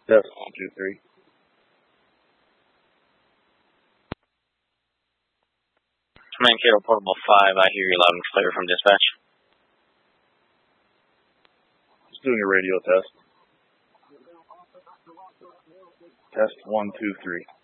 Test 1, 2, 3. Mankato Portable 5, I hear you loud and clear from dispatch. Just doing a radio test. Test 1, 2, 3.